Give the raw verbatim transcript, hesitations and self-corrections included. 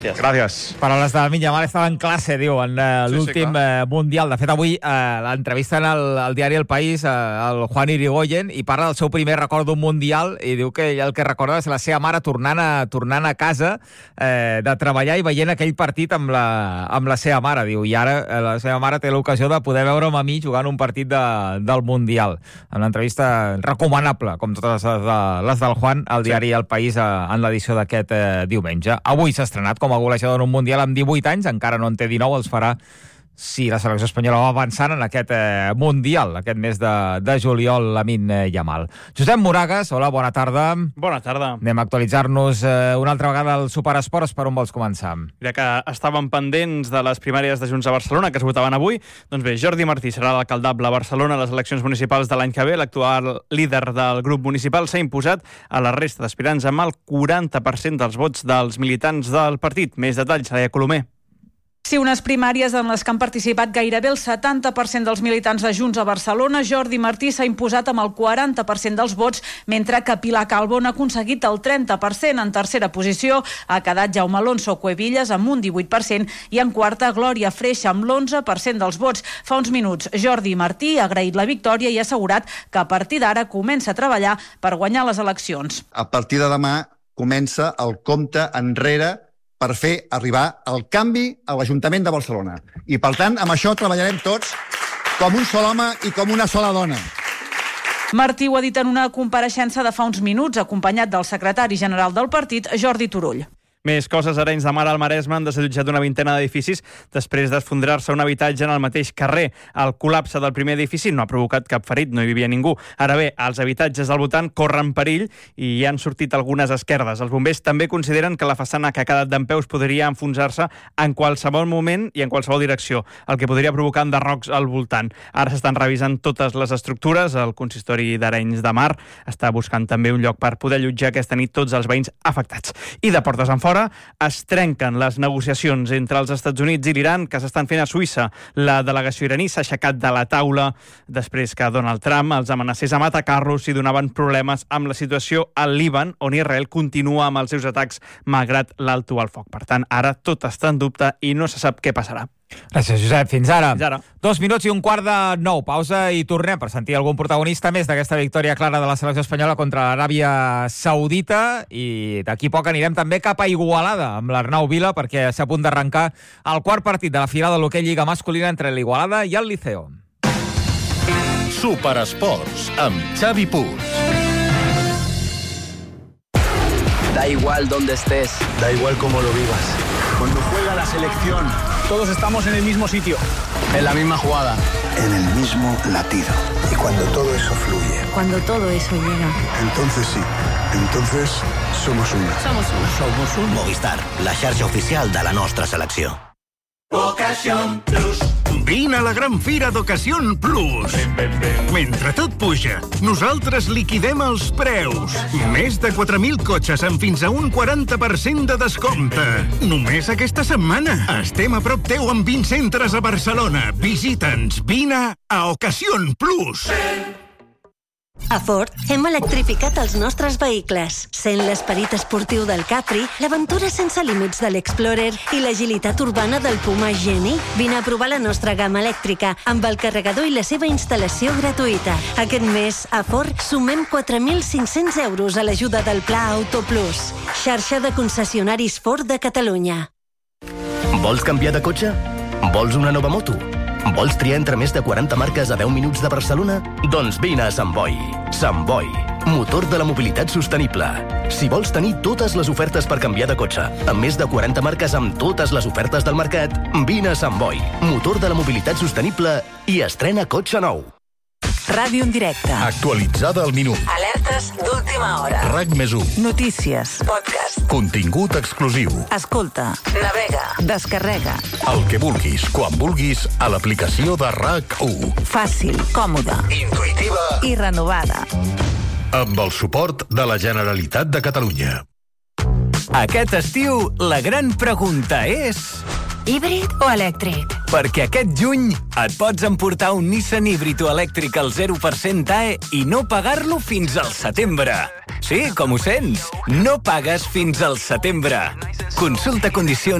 Gràcies. Paraules de Lamine Yamal, estava en classe, diu, en uh, sí, l'últim sí, uh, Mundial. De fet, avui uh, l'entrevisten al, al diari El País, uh, el Juan Irigoyen, i parla del seu primer record d'un Mundial, i diu que ell el que recorda és la seva mare tornant a, tornant a casa eh, de treballar i veient aquell partit amb la, amb la seva mare, diu, i ara eh, la seva mare té l'ocasió de poder veure'm a mi jugant un partit de, del Mundial. En l'entrevista recomanable, com totes les, de, les del Juan, al diari sí. El País eh, en l'edició d'aquest eh, diumenge. Avui s'ha estrenat com a golejador en un Mundial amb divuit anys, encara no en té dinou, els farà si la selecció espanyola va avançant en aquest eh, Mundial, aquest mes de, de juliol, Lamine Yamal. Josep Moragas, hola, bona tarda. Bona tarda. Anem a actualitzar-nos eh, una altra vegada al Superesports. Per on vols començar? Mira que estàvem pendents de les primàries de Junts a Barcelona, que es votaven avui. Doncs bé, Jordi Martí serà l'alcaldable a Barcelona a les eleccions municipals de l'any que ve. L'actual líder del grup municipal s'ha imposat a la resta d'aspirants amb el quaranta per cent dels vots dels militants del partit. Més detalls, Laia Colomer. Sí, unes primàries en les que han participat gairebé el setanta per cent dels militants de Junts a Barcelona. Jordi Martí s'ha imposat amb el quaranta per cent dels vots, mentre que Pilar Calvo n'ha aconseguit el trenta per cent. En tercera posició ha quedat Jaume Alonso Cuevillas amb un divuit per cent i en quarta Glòria Freixa amb l'onze per cent dels vots. Fa uns minuts Jordi Martí ha agraït la victòria i ha assegurat que a partir d'ara comença a treballar per guanyar les eleccions. A partir de demà comença el compte enrere per fer arribar el canvi a l'Ajuntament de Barcelona. I, per tant, amb això treballarem tots com un sol home i com una sola dona. Martí ho ha dit en una compareixença de fa uns minuts, acompanyat del secretari general del partit, Jordi Turull. Més coses. Arenys de Mar al Maresme han desallotjat una vintena d'edificis després d'esfondrar-se un habitatge en el mateix carrer. El col·lapse del primer edifici no ha provocat cap ferit, no hi vivia ningú. Ara bé, els habitatges al voltant corren perill i hi han sortit algunes esquerdes. Els bombers també consideren que la façana que ha quedat dempeus podria enfonsar-se en qualsevol moment i en qualsevol direcció, el que podria provocar enderrocs al voltant. Ara s'estan revisant totes les estructures. El consistori d'Arenys de Mar està buscant també un lloc per poder allotjar aquesta nit tots els veïns afectats. I de portes enfora es trenquen les negociacions entre els Estats Units i l'Iran que s'estan fent a Suïssa. La delegació iraní s'ha aixecat de la taula després que Donald Trump els amenacés amb atacar-los si donaven problemes amb la situació al Líban, on Israel continua amb els seus atacs malgrat l'alto al foc. Per tant, ara tot està en dubte i no se sap què passarà. Gràcies, Josep. Fins ara. Fins ara. Dos minuts i un quart de nou. Pausa i tornem per sentir algun protagonista més d'aquesta victòria clara de la selecció espanyola contra l'Aràbia Saudita. I d'aquí poc anirem també cap a Igualada amb l'Arnau Vila perquè s'ha a punt d'arrencar el quart partit de la final de l'hoquei Lliga masculina entre l'Igualada i el Liceo. Superesports amb Xavi Puig. Da igual donde estés. Da igual cómo lo vivas. Cuando juega la selección, todos estamos en el mismo sitio. en la misma jugada. En el mismo latido. Y cuando todo eso fluye. Cuando todo eso llega. Entonces sí. Entonces somos uno. Somos uno. Somos un Movistar, la xarxa oficial de la nostra selecció. Ocasión Plus. Vine a la gran fira d'Ocasión Plus. Ben, ben, ben. Mentre tot puja, nosaltres liquidem els preus. Més de quatre mil cotxes amb fins a un quaranta per cent de descompte. Només aquesta setmana. Estem a prop teu amb vint centres a Barcelona. Visita'ns. Vine a Ocasión Plus. A Ford hem electrificat els nostres vehicles. Sent l'esperit esportiu del Capri, l'aventura sense límits de l'Explorer i l'agilitat urbana del Puma Geni. Vine a provar la nostra gamma elèctrica amb el carregador i la seva instal·lació gratuïta. Aquest mes, a Ford, sumem quatre mil cinc-cents euros a l'ajuda del Pla Auto Plus. Xarxa de concessionaris Ford de Catalunya. Vols canviar de cotxe? Vols una nova moto? Vols triar entre més de quaranta marques a deu minuts de Barcelona? Doncs vine a Sant Boi. Sant Boi, motor de la mobilitat sostenible. Si vols tenir totes les ofertes per canviar de cotxe, amb més de quaranta marques amb totes les ofertes del mercat, vine a Sant Boi, motor de la mobilitat sostenible i estrena cotxe nou. Ràdio en directe. Actualitzada al minut. Alertes d'última hora. RAC més u. Notícies. Podcast. Contingut exclusiu. Escolta. Navega. Descarrega. El que vulguis, quan vulguis, a l'aplicació de RAC u. Fàcil, còmoda, intuïtiva i renovada. Amb el suport de la Generalitat de Catalunya. Aquest estiu, la gran pregunta és... híbrid o elèctric? Perquè aquest juny et pots emportar un Nissan híbrid o elèctric al zero per cent A E i no pagar-lo fins al setembre. Sí, com ho sents, no pagues fins al setembre. Consulta condicions